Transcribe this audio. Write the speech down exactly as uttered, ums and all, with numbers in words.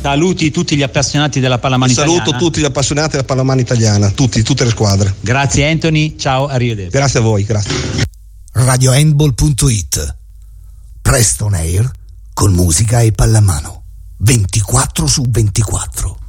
Saluti tutti gli appassionati della pallamano Saluto italiana. tutti gli appassionati della pallamano italiana, tutti, tutte le squadre. Grazie Anthony, ciao, arrivederci. Grazie a voi, grazie. radio handball punto it. Presto on air con musica e pallamano ventiquattro su ventiquattro.